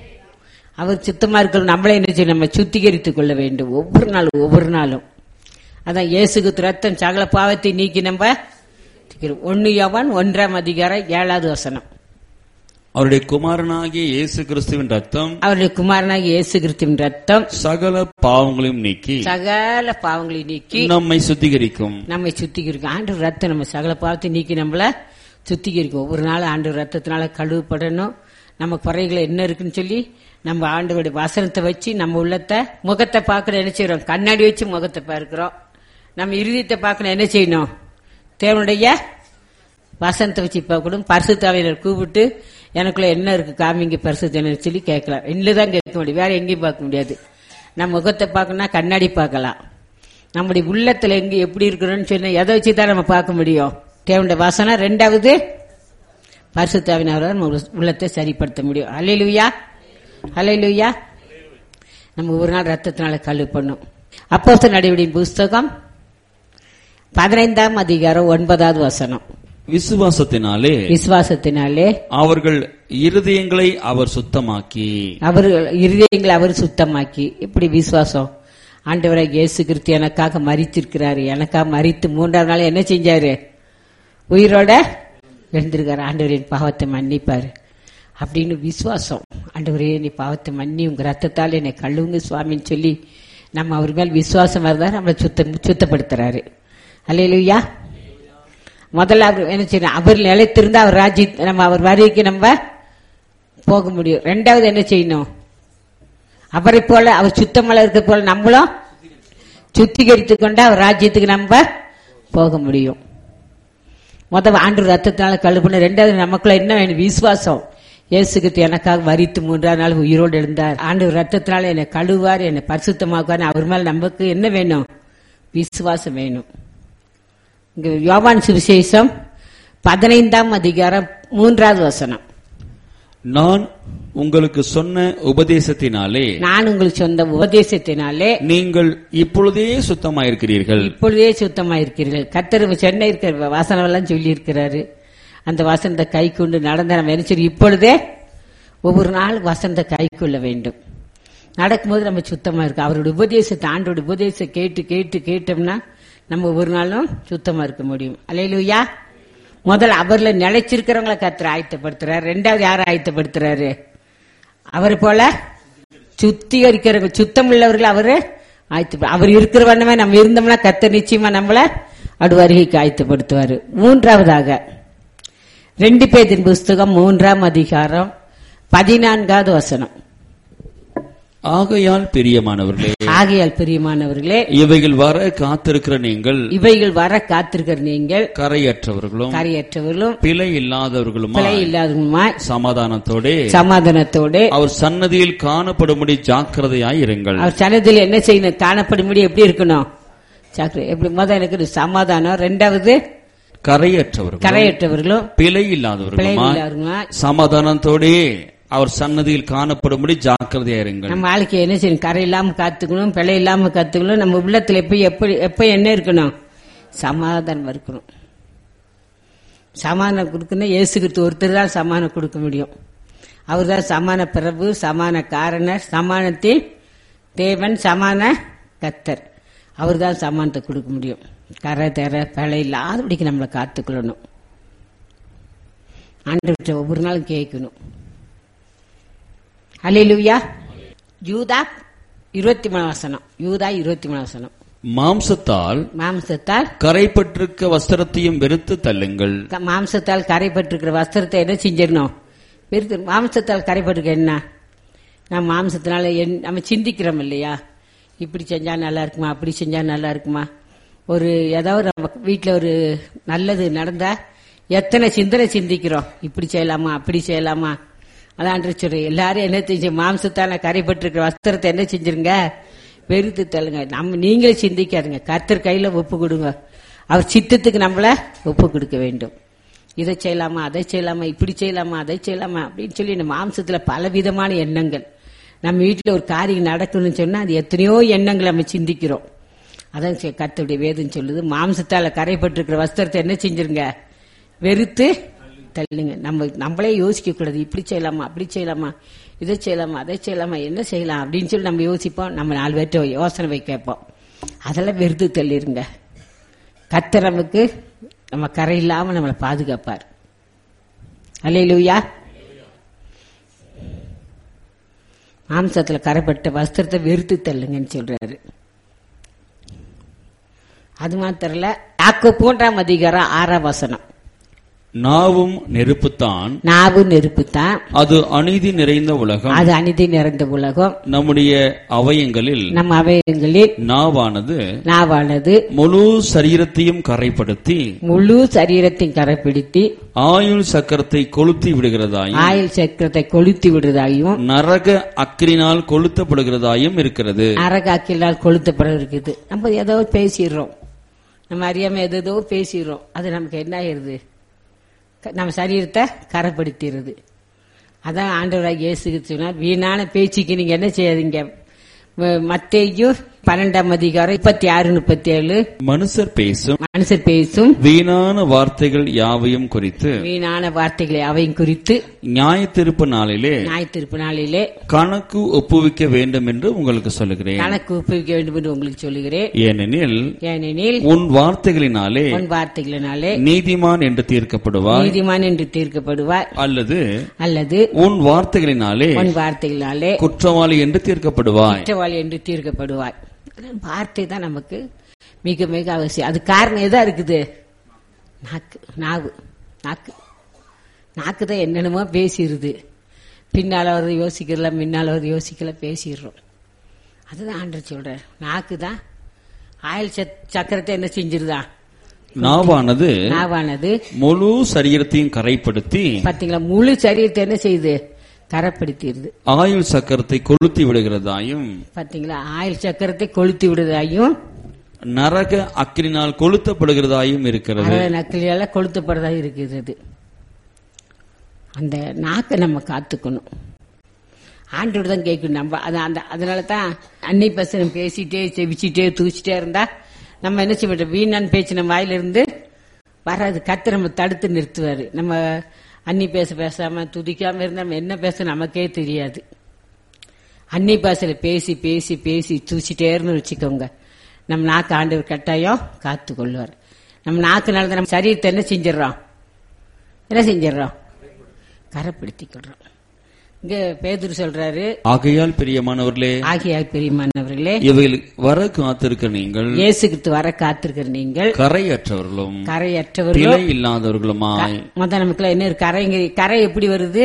அவர் சுத்தமா இருக்கிற நம்மளே என்ன செய்யணும், நம்ம சுத்திகரித்துக் கொள்ள வேண்டும் ஒவ்வொரு நாளும் ஒவ்வொரு நாளும். அதான் இயேசுக்கு ரத்தம் சகல பாவத்தை நீக்கி நம்ம ஒன்னு யோவான் ஒன்றாம் அதிகாரம் ஏழாவது வசனம். அவருடைய குமாரனாகிய இயேசு கிறிஸ்துவின் ரத்தம் அவருடைய குமாரனாகிய இயேசு கிறிஸ்துவின் ரத்தம் சகல பாவங்களையும் நீக்கி சகல பாவங்களையும் நீக்கி நம்மை சுத்திகரிக்கும் நம்மை சுத்திகரிக்கும். ஆண்டவர் ரத்தம் நம்ம சகல பாவத்தை நீக்கி நம்மள சுத்திகரிக்கும். ஒவ்வொரு நாள் ஆண்டவர் ரத்தத்தினால கழுவுப்படணும். நம்ம குறைகளை என்ன இருக்குன்னு சொல்லி நம்ம ஆண்டவருடைய வசனத்தை வச்சு நம்ம உள்ளத்தை முகத்தை பார்க்கணும். என்ன செய்யறோம், கண்ணாடி வச்சு முகத்தை பார்க்கிறோம். நம்ம இருதயத்தை பார்க்கணும். என்ன செய்யணும், தேவனுடைய வசனத்தை வச்சு பார்க்கணும். பரிசுத்தாவியர் கூப்பிட்டு எனக்குள்ள என்ன இருக்கு காமிங்க பரிசுத்த சொல்லி கேட்கலாம். இன்னுதான் கேட்க முடியும், வேற எங்கேயும் பார்க்க முடியாது. நம்ம முகத்தை பார்க்கணும்னா கண்ணாடி பார்க்கலாம். நம்முடைய உள்ளத்துல எங்க எப்படி இருக்கணும்னு சொன்ன எதை வச்சுதான் நம்ம பார்க்க முடியும், தேவனுடைய வசனம். ரெண்டாவது பரிசுத்தாவியர் உள்ளத்தை சரிப்படுத்த முடியும். அல்லேலூயா, அல்லேலூயா. நம்ம ஒரு நாள் ரத்தத்தினால கழுவு பண்ணும். அப்போஸ்தலர் நடவடிக்கையின் புஸ்தகம் பதினைந்தாம் அதிகாரம் ஒன்பதாவது வசனம். விசுவாசத்தினாலே விசுவாசத்தினாலே அவர்கள் இருதயங்களை அவர் சுத்தமாக்கி அவர்கள் இருதயங்களை அவர் சுத்தமாக்கி. இப்படி விசுவாசம். ஆண்டவராகிய இயேசு கிறிஸ்து எனக்காக மரித்திருக்கிறாரு. எனக்காக மரித்து மூன்றாவது நாள் என்ன செஞ்சாரு, உயிரோட எழுந்திருக்காரு. ஆண்டவரின் பாவத்தை மன்னிப்பாரு அப்படின்னு விசுவாசம். ஆண்டவரே நீ பாவத்தை மன்னி உங்க ரத்தத்தால் என்னை கழுவுங்க சுவாமின்னு சொல்லி நம்ம அவர் மேல் விசுவாசம் இருந்தா நம்மளை சுத்த சுத்தப்படுத்துறாரு. அல்லேலூயா. முதல்ல அவர் என்ன செய்யணும், அவர் நிலைத்திருந்தா அவர் ராஜ்ய நம்ம அவர் வரைக்கு நம்ம போக முடியும். ரெண்டாவது என்ன செய்யணும், அவரை போல அவர் சுத்தமலை இருக்க போல நம்மளும் சுத்திகரித்து கொண்டு அவர் ராஜ்யத்துக்கு நம்ம போக முடியும். முதல் ஆண்டு ரத்தத்தினால கழுவுன. ரெண்டாவது நமக்குள்ள என்ன வேணும், விசுவாசம். இயேசுகிட்ட எனக்காக மரித்து மூன்றாவது நாள் உயிரோடு எழுந்தார். ஆண்டு ரத்தத்தினால என்னை கழுவார், என்னை பரிசுத்தமாக்குவார். அவர் மேல நமக்கு என்ன வேணும், விசுவாசம் வேணும். இங்க யோவான் சுவிசேஷம் பதினைந்தாம் அதிகாரம் மூன்றாவது வசனம். நான் உங்களுக்கு சொன்ன உபதேசத்தினாலே நான் உங்களுக்கு சொந்த உபதேசத்தினாலே நீங்கள் இப்பொழுதே சுத்தமாயிருக்கிறீர்கள் இப்பொழுதே சுத்தமாயிருக்கிறீர்கள். கர்த்தர் சென்னை இருக்கிற வசனம் எல்லாம் சொல்லி இருக்கிறாரு. அந்த வசனத்தை கை கொண்டு நடந்த நம்ம நினைச்சு இப்பொழுதே ஒவ்வொரு நாள் வசனத்தை கை கொள்ள வேண்டும். நடக்கும்போது நம்ம சுத்தமா இருக்கு. அவருடைய உபதேசத்தை ஆண்டோட உபதேசம் கேட்டு கேட்டு கேட்டோம்னா நம்ம ஒவ்வொரு நாளும் சுத்தமா இருக்க முடியும். அல்லேலூயா. முதல்ல அவர்ல நிலைச்சிருக்கிறவங்களை கர்த்தர் ஆயத்தப்படுத்துறாரு. ரெண்டாவது யாரை ஆயத்தப்படுத்துறாரு, அவரை போல சுத்திகரிக்கிற சுத்தம் உள்ளவர்கள் அவரு ஆயத்த அவர் இருக்கிற வண்ணமே நம்ம இருந்தோம்னா கர்த்தர் நிச்சயமா நம்மள அடு வருகைக்கு ஆயத்தப்படுத்துவாரு. மூன்றாவதாக ரெண்டு பேதின் புஸ்தகம் மூன்றாம் அதிகாரம் பதினான்காவது வசனம். ஆகையால் பிரியமானவர்களே ஆகையால் பிரியமானவர்களே இவைகள் வர காத்திருக்கிற நீங்கள் இவைகள் வர காத்திருக்கிற நீங்கள் கரையற்றவர்களும் கரையற்றவர்களும் பிழை இல்லாதவர்களும் பிழை இல்லாதவர்களுமாய் சமாதானத்தோடு சமாதானத்தோடு அவர் சன்னதியில் காணப்படும்படி ஜாக்கிரதையாய் இருங்கள். அவர் சன்னதியில் என்ன செய்யணும், காணப்படும்படி எப்படி இருக்கணும், ஜாக்கிரதை. எப்படி முதல் எனக்கு சமாதானம். ரெண்டாவது கரையற்றவர்கள் கரையற்றவர்களும் பிழை இல்லாதவர்களும் சமாதானத்தோடே அவர் சன்னதியில் காணப்படும்படி ஜாக்கிரதையா இருங்கள். நம்ம வாழ்க்கையை என்ன செய்யணும், கரை இல்லாம காத்துக்கணும், பிழை இல்லாம காத்துக்கணும். நம்ம உள்ளத்துல எப்ப எப்படி எப்ப என்ன இருக்கணும், சமாதானம் இருக்கணும். சமாதானம் கொடுக்கணும். இயேசு கிறிஸ்து ஒருத்தர் தான் சமாதானம் கொடுக்க முடியும். அவர் தான் சமான பிரபு, சமான காரணர், சமானத்தின் தேவன், சமான கர்த்தர். அவர் தான் சமானத்தை கொடுக்க முடியும். கரை தர பிழை இல்லாதபடிக்கு நம்மளை காத்துக்கொள்ளணும். ஆண்டவர்கிட்ட ஒவ்வொரு நாளும் கேட்கணும். அல்லேலூயா. யூதா இருபத்தி மூணு வசனம். யூதா இருபத்தி மூணு வசனம். மாம்சத்தால் மாம்சத்தால் கரைப்பட்டிருக்க வஸ்திரத்தையும் வெறுத்து தள்ளுங்கள். மாம்சத்தால் கரைப்பட்டிருக்கிற வஸ்திரத்தை என்ன செஞ்சிடணும், வெறுத்து. மாம்சத்தால் கரைப்பட்டிருக்க என்ன, நம்ம மாம்சத்தினால நம்ம சிந்திக்கிறோம் இல்லையா, இப்படி செஞ்சா நல்லா இருக்குமா, அப்படி செஞ்சா நல்லா இருக்குமா. ஒரு ஏதாவது நம்ம வீட்டுல ஒரு நல்லது நடந்தா எத்தனை சிந்தனை சிந்திக்கிறோம், இப்படி செய்யலாமா அப்படி செய்யலாமா. அதான் சொல்ற எல்லாரும் என்ன செஞ்சு மாம்சத்தான கரைப்பட்டிருக்கிற வஸ்திரத்தை என்ன செஞ்சிருங்க, வெறுத்து தள்ளுங்க. நம்ம நீங்களே சிந்திக்காதுங்க, கர்த்தர் கையில ஒப்பு கொடுங்க. அவர் சித்தத்துக்கு நம்மள ஒப்பு கொடுக்க வேண்டும். இதை செய்யலாமா அதை செய்யலாமா, இப்படி செய்யலாமா அதை செய்யலாமா அப்படின்னு சொல்லி நம்ம மாம்சத்துல பலவிதமான எண்ணங்கள். நம்ம வீட்டுல ஒரு காரியம் நடக்கணும்னு சொன்னா அது எத்தனையோ எண்ணங்கள் நம்ம சிந்திக்கிறோம். அதான் கர்த்தருடைய வேதம் சொல்லுது, மாம்சத்தால கரைப்பட்டிருக்கிற வஸ்திரத்தை என்ன செஞ்சிருங்க, வெறுத்து தள்ளுங்க. நம்ம நம்மளே யோசிக்க கூடாது, இப்படி செய்யலாமா, அப்படி செய்யலாமா, இதை செய்யலாமா, அதை செய்யலாமா, என்ன செய்யலாம் அப்படின்னு சொல்லி நம்ம யோசிப்போம். நம்ம நாலு பேர்ட்ட யோசனை வை கேட்போம். அதெல்லாம் வெறுத்து தள்ளிருங்க. கர்த்தர் நமக்கு நம்ம கரை இல்லாம நம்மளை பாதுகாப்பார். அல்லேலூயா. மாம்சத்துல கரைப்பட்ட வஸ்திரத்தை வெறுத்து தள்ளுங்கன்னு சொல்றாரு. அது மாத்திரல, யாக்கோபு மூன்றாம் அதிகாரம் ஆறாம் வசனம். நாவும் நெருப்புத்தான், நாவும் நெருப்புத்தான், அது அநீதி நிறைந்த உலகம், அது அநீதி நிறைந்த உலகம். நம்முடைய அவயங்களில் நம் அவயங்களில் நாவானது நாவானது முழு சரீரத்தையும் கரைப்படுத்தி முழு சரீரத்தையும் கரைப்பிடித்து ஆயுள் சக்கரத்தை கொளுத்தி விடுகிறதாயும் ஆயுள் சக்கரத்தை கொளுத்தி விடுறதாயும் நரக அக்கினினால் கொளுத்தப்படுகிறதாயும் இருக்கிறது. நரக அக்கினினால் கொளுத்தப்பட இருக்குது. நம்ம ஏதோ பேசிடுறோம், நம்ம அறியாம ஏதோ பேசிடுறோம். அது நமக்கு என்ன ஆயிருது? நம்ம சரீரத்தை கரைப்படுத்திடுது. அதான் ஆண்டவராக இயேசு சொன்னார், வீணான பேச்சுக்கு நீங்க என்ன செய்யாதீங்க. மத்தேயு பன்னெண்டாம் அதிகாரம் முப்பத்தி ஆறு முப்பத்தி ஏழு மனுஷர் பேசும் மனுஷர் பேசும் வீணான வார்த்தைகள் யாவையும் குறித்து வீணான வார்த்தைகளை அவையும் குறித்து நியாயத்தீர்ப்பு நாளிலே நியாயத்தீர்ப்பு நாளிலே கணக்கு ஒப்புவிக்க வேண்டும் என்று உங்களுக்கு சொல்லுகிறேன். கணக்கு ஒப்புவிக்க வேண்டும் என்று உங்களுக்கு சொல்லுகிறேன். ஏனெனில் ஏனெனில் உன் வார்த்தைகளினாலே உன் வார்த்தைகளினாலே நீதிமான் என்று தீர்க்கப்படுவார், நீதிமான் என்று தீர்க்கப்படுவார், அல்லது அல்லது உன் வார்த்தைகளினாலே உன் வார்த்தைகளினாலே குற்றவாளி என்று தீர்க்கப்படுவார், குற்றவாளி என்று தீர்க்கப்படுவார். வார்த்தை தான் நமக்கு மிக மிக அவசியம். அது காரணம் எதா இருக்குது? நாக்கு, நாவு, நாக்கு நாக்கு தான் என்னென்னமோ பேசிடுது. பின்னால வருது யோசிக்கிறல, முன்னால வருது யோசிக்கல, பேசிடுறோம். அதுதான் ஆண்டவர் சொல்றார். நாக்கு தான் ஆயுள் சக்கரத்தை என்ன செஞ்சிருதா? நாவானது நாவானது முழு சரீரத்தையும் கரைப்படுத்தி பாத்தீங்களா, முழு சரீரத்தை என்ன செய்யுது? கரைப்படுத்திடுது. ஆயுள் சக்கரத்தை கொளுத்தி விடுகிறதாயும் பாத்தீங்களா, ஆயுள் சக்கரத்தை கொளுத்தி விடுறதாயும் நரக அக்கினினால் கொளுத்தப்படுகிறதாயும் இருக்கிறது. நக்கிலியால கொளுத்தப்படுறதா இருக்கிறது. அந்த நாக்கை நம்ம காத்துக்கணும். ஆண்டோடு தான் கேட்கணும். நம்ம அந்த அதனால தான் அன்னை பசங்க பேசிட்டே செவிச்சிட்டே தூச்சிட்டே இருந்தா நம்ம என்ன செய்ய மாட்டோம்? வீணான் பேச்சு நம்ம வாயிலிருந்து வராது. கத்து நம்ம தடுத்து நிறுத்துவாரு. நம்ம அன்னி பேச பேசாம துதிக்காம இருந்தா நம்ம என்ன பேச நமக்கே தெரியாது. அன்னி பாசையில பேசி பேசி பேசி தூச்சிட்டே இருந்து வச்சுக்கோங்க, நம்ம நாக்கு ஆண்டவர் கட்டாயம் காத்து கொள்வார். நம்ம நாக்குனால தான் நம்ம சரீரத்தை என்ன செஞ்சிடறோம்? என்ன செஞ்சிடறோம்? கரைப்படுத்திக்கிறோம். இங்க பேதுரு சொல்றாரு, ஆகையால் பிரியமானவர்களே ஆகையால் பிரியமானவர்களே இவைகள் வர காத்திருக்க நீங்கள், இயேசு கிறிஸ்து வர காத்திருக்கிற நீங்கள் கரையற்றவர்களும் கரையற்றவர்களும் பிழை இல்லாதவர்களுமாய். மொத்தம் நமக்குள்ள என்ன கரை? கரை எப்படி வருது?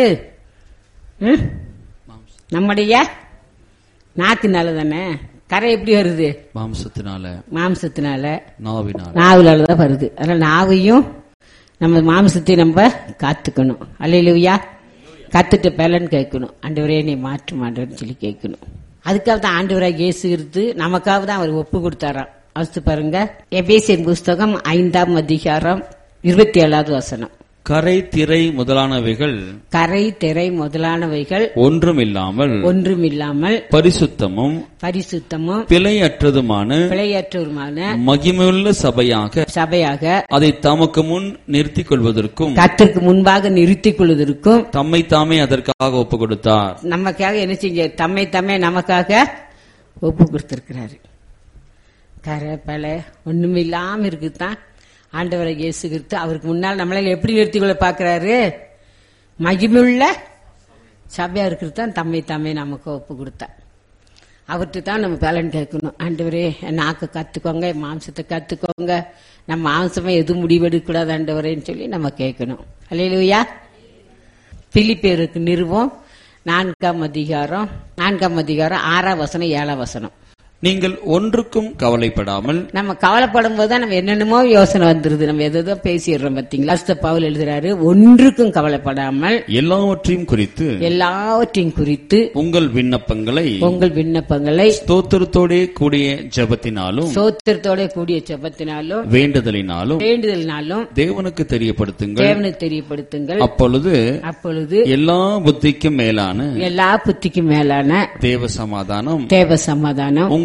நம்முடைய நாக்குனால தானே. கரை எப்படி வருது? மாம்சத்தினால, மாம்சத்தினால, நாவினால, நாவினாலதான் வருது. அதனால நாவையும் நம்ம மாம்சத்தை நம்ம காத்துக்கணும். அல்லேலூயா. கத்துட்டு பலன் கேட்கணும். ஆண்டவரே நீ மாற்று மாண்டவர்னு சொல்லி கேட்கணும். அதுக்காக தான் ஆண்டவராக இயேசு கிறிஸ்து நமக்காக தான் அவர் ஒப்பு கொடுத்தாராம். அவஸ்து பாருங்க, எபேசியர் புஸ்தகம் ஐந்தாம் அதிகாரம் இருபத்தி ஏழாவது வசனம். கரை திரை முதலானவைகள் கரை திரை முதலானவைகள் ஒன்றுமில்லாமல் ஒன்றுமில்லாமல் பரிசுத்தமும் பரிசுத்தமும் பிழையற்றதுமான பிழையற்றதுமான மகிமையுள்ள சபையாக சபையாக அதை தமக்கு முன் நிறுத்திக் கொள்வதற்கும் கர்த்தருக்கு முன்பாக நிறுத்திக் கொள்வதற்கும் தம்மை தாமே அதற்காக ஒப்பு கொடுத்தார். நமக்காக என்ன செஞ்ச? தம்மை தாமே நமக்காக ஒப்பு கொடுத்திருக்கிறாரு. கரை பல ஒண்ணுமில்லாம இருக்குதான் ஆண்டவரை இயேசு கிறிஸ்து அவருக்கு முன்னால் நம்மளால எப்படி நிறுத்திக்கொள்ள பாக்குறாரு? மகிமையுள்ள சபையா இருக்கிறது தான் தம்மை தாமே நமக்கு ஒப்பு கொடுத்தா. அவர்கிட்ட தான் நம்ம பலன் கேட்கணும். ஆண்டவரே நாக்க கத்துக்கோங்க, மாம்சத்தை கத்துக்கோங்க, நம்ம மாம்சமா எதுவும் முடிவெடுக்க கூடாது ஆண்டவரேன்னு சொல்லி நம்ம கேட்கணும். அல்லேலூயா. பிலிப்பியருக்கு நிறுவம் நான்காம் அதிகாரம் நான்காம் அதிகாரம் ஆறாம் வசனம் ஏழாம் வசனம். நீங்கள் ஒன்றுக்கும் கவலைப்படாமல். நம்ம கவலைப்படும் போதுதான் நம்ம என்னென்னமோ யோசனை வந்துருது. நம்ம எதோ பேசிடுறோம். பாத்தீங்களா, பவுல் எழுதுறாரு, ஒன்றுக்கும் கவலைப்படாமல் எல்லாவற்றையும் குறித்து எல்லாவற்றையும் குறித்து உங்கள் விண்ணப்பங்களை உங்கள் விண்ணப்பங்களை ஸ்தோத்திரத்தோட கூடிய ஜெபத்தினாலும் ஸ்தோத்திரத்தோட கூடிய ஜெபத்தினாலும் வேண்டுதலினாலும் வேண்டுதலினாலும் தேவனுக்கு தெரியப்படுத்துங்கள் தேவனுக்கு தெரியப்படுத்துங்கள். அப்பொழுது அப்பொழுது எல்லா புத்திக்கும் மேலான எல்லா புத்திக்கும் மேலான தேவ சமாதானம் தேவ சமாதானம் உங்கள்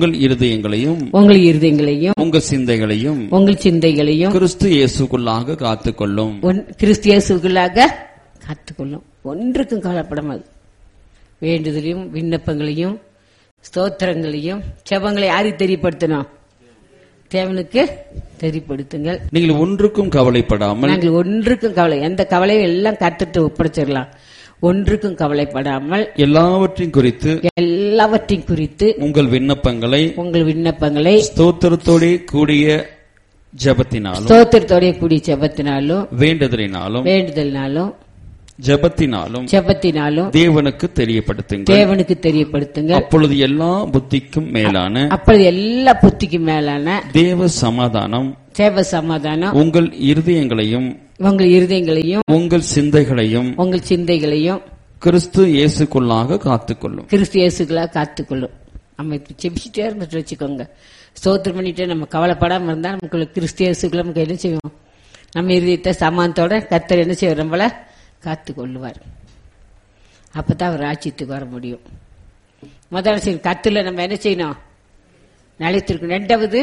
உங்கள் இருதயங்களையும் உங்கள் இருதயங்களையும் உங்கள் சிந்தைகளையும் உங்கள் சிந்தைகளையும் கிறிஸ்து இயேசுக்குள்ளாக காத்துக்கொள்ளும். கிறிஸ்து இயேசுக்குள்ளாக காத்துக்கொள்ளும். ஒன்றுக்கும் கவலைப்படாமல் வேண்டுதலையும் விண்ணப்பங்களையும் ஸ்தோத்திரங்களையும் செபங்களை யாருக்கு தெரியப்படுத்தணும்? தேவனுக்கு தெரியப்படுத்துங்கள். நீங்கள் ஒன்றுக்கும் கவலைப்படாமல் நாங்கள் ஒன்றுக்கும் கவலை எந்த கவலையும் எல்லாம் கத்துட்டு ஒப்படைச்சிடலாம். ஒன்றுக்கும் கவலைப்படாமல் எல்லாவற்றையும் குறித்து எல்லாவற்றையும் குறித்து உங்கள் விண்ணப்பங்களை உங்கள் விண்ணப்பங்களை ஸ்தோத்திரத்தோட கூடிய ஜெபத்தினாலும் ஸ்தோத்திரத்தோட கூடிய ஜெபத்தினாலும் வேண்டுதலினாலும் வேண்டுதலினாலும் ஜெபத்தினாலும் ஜெபத்தினாலும் தேவனுக்கு தெரியப்படுத்துங்கள் தேவனுக்கு தெரியப்படுத்துங்கள். அப்பொழுது எல்லா புத்திக்கும் மேலான அப்பொழுது எல்லா புத்திக்கும் மேலான தேவ சமாதானம் தேவ சமாதானம் உங்கள் இருதயங்களையும் உங்கள் இருதயங்களையும் உங்கள் சிந்தைகளையும் உங்கள் சிந்தைகளையும் கிறிஸ்து இயேசுக்குள்ளாக காத்துக்கொள்ளும். கிறிஸ்து இயேசுக்குள்ளாக காத்துக்கொள்ளும். நம்ம இப்ப செபிச்சுட்டே இருந்துட்டு வச்சுக்கோங்க. ஸ்தோத்திரம் பண்ணிட்டு நம்ம கவலைப்படாம இருந்தா நமக்குள்ள கிறிஸ்து இயேசுக்குள்ள நமக்கு என்ன செய்வோம்? நம்ம இருதயத்தை சமானத்தோட கர்த்தர் என்ன செய்வார்? நம்மள காத்து கொள்ளுவார். அப்பதான் அவர் ராஜ்யத்துக்கு வர முடியும். முதல்ல சரி கத்துல நம்ம என்ன செய்யணும்? நிலைத்திருக்கணும். ரெண்டாவது